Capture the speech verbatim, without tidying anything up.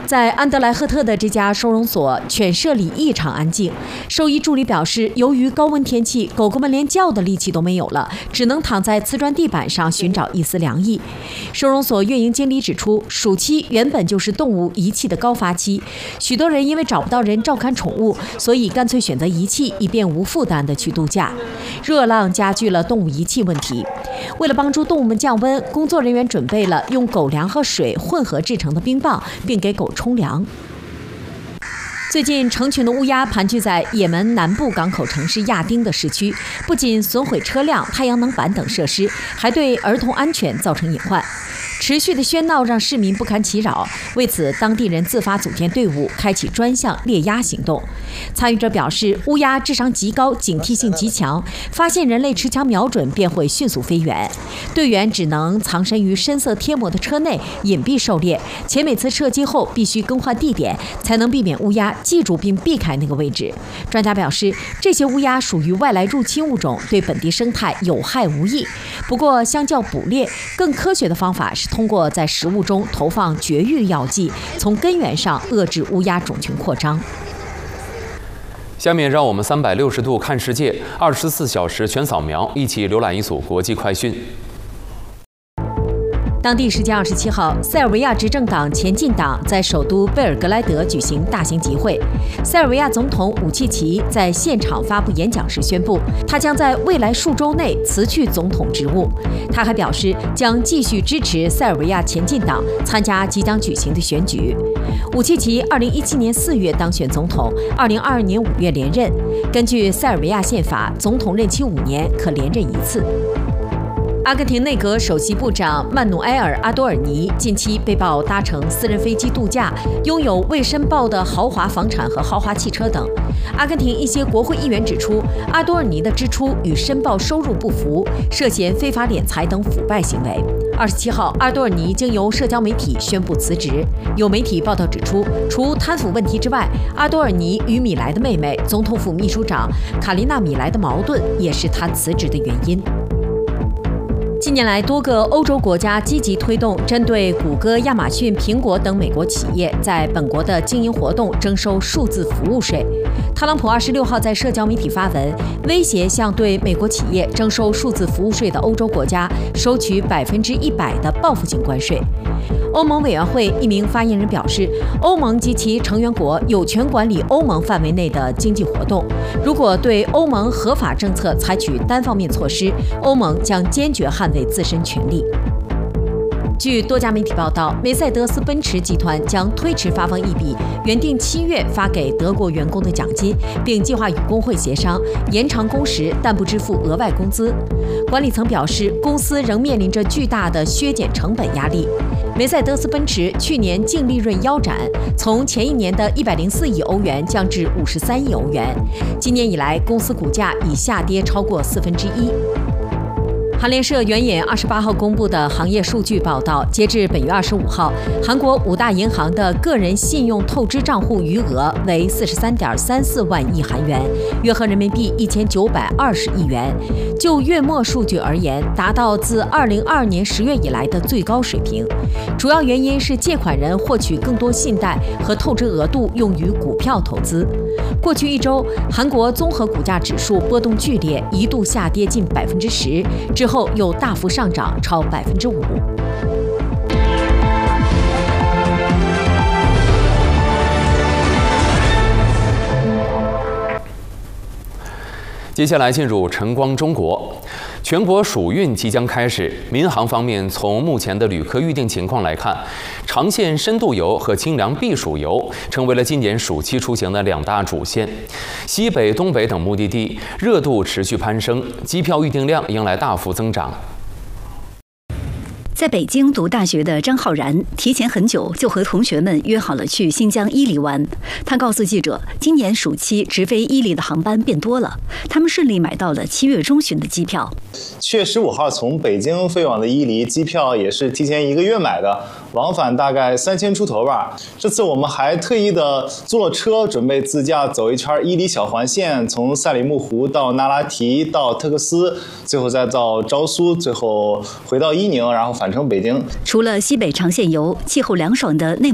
在安德莱赫特的这家收容所，犬舍里异常安静。兽医助理表示，由于高温天气，狗狗们连叫的力气都没有了，只能躺在瓷砖地板上寻找一丝凉意。收容所运营经理指出，暑期原本就是动物遗弃的高发期，许多人因为找不到人照看宠物，所以干脆选择遗弃，以便无负担地去度假。热浪加剧了动物遗弃问题。为了帮助动物们降温，工作人员准备了用狗粮和水混合制成的冰棒，并给狗冲凉。最近，成群的乌鸦盘踞在也门南部港口城市亚丁的市区，不仅损毁车辆、太阳能板等设施，还对儿童安全造成隐患。持续的喧闹让市民不堪其扰，为此，当地人自发组建队伍，开启专项猎鸦行动。参与者表示，乌鸦智商极高，警惕性极强，发现人类持枪瞄准便会迅速飞远。队员只能藏身于深色贴膜的车内，隐蔽狩猎，且每次射击后必须更换地点，才能避免乌鸦记住并避开那个位置。专家表示，这些乌鸦属于外来入侵物种，对本地生态有害无益。不过，相较捕猎，更科学的方法是通过在食物中投放绝育药剂，从根源上遏制乌鸦种群扩张。 下面让我们三百六十度看世界，二十四小时全扫描，一起浏览一组国际快讯。 当地时间二十七号，塞尔维亚执政党前进党在首都贝尔格莱德举行大型集会。塞尔维亚总统武契奇在现场发布演讲时宣布，他将在未来数周内辞去总统职务。他还表示，将继续支持塞尔维亚前进党参加即将举行的选举。武契奇二零一七年四月当选总统，二零二二年五月连任。根据塞尔维亚宪法，总统任期五年，可连任一次。阿根廷内阁首席部长曼努埃尔·阿多尔尼近期被曝搭乘私人飞机度假，拥有未申报的豪华房产和豪华汽车等。阿根廷一些国会议员指出，阿多尔尼的支出与申报收入不符，涉嫌非法敛财等腐败行为。二十七号，阿多尔尼经由社交媒体宣布辞职。有媒体报道指出，除贪腐问题之外，阿多尔尼与米莱的妹妹、总统府秘书长卡琳娜·米莱的矛盾也是他辞职的原因。近年来，多个欧洲国家积极推动针对谷歌、亚马逊、苹果等美国企业在本国的经营活动征收数字服务税。特朗普二十六号在社交媒体发文，威胁向对美国企业征收数字服务税的欧洲国家收取百分之一百的报复性关税。欧盟委员会一名发言人表示，欧盟及其成员国有权管理欧盟范围内的经济活动。如果对欧盟合法政策采取单方面措施，欧盟将坚决捍卫自身权利。据多家媒体报道，梅赛德斯奔驰集团将推迟发放一笔原定七月发给德国员工的奖金，并计划与工会协商延长工时，但不支付额外工资。管理层表示，公司仍面临着巨大的削减成本压力。梅赛德斯奔驰去年净利润腰斩，从前一年的一百零四亿欧元降至五十三亿欧元。今年以来，公司股价已下跌超过四分之一。韩联社援引二十八号公布的行业数据报道，截至本月二十五号，韩国五大银行的个人信用透支账户余额为四十三点三四万亿韩元，约合人民币一千九百二十亿元。就月末数据而言，达到自二零二二年十月以来的最高水平。主要原因是借款人获取更多信贷和透支额度用于股票投资。过去一周，韩国综合股价指数波动剧烈，一度下跌近百分之十，之后又大幅上涨超百分之五。 接下来进入晨光中国，全国暑运即将开始。民航方面，从目前的旅客预订情况来看，长线深度游和清凉避暑游成为了今年暑期出行的两大主线。西北、东北等目的地热度持续攀升，机票预订量迎来大幅增长。 在北京读大学的张浩然，提前很久就和同学们约好了去新疆伊犁玩。他告诉记者，今年暑期直飞伊犁的航班变多了，他们顺利买到了七月中旬的机票。 七月十五号从北京飞往的伊犁机票也是提前一个月买的，往返大概三千出头吧。这次我们还特意的坐了车，准备自驾走一圈伊犁小环线，从赛里木湖到那拉提到特克斯，最后再到昭苏，最后回到伊宁，然后返程北京。 除了西北长线游，气候凉爽的内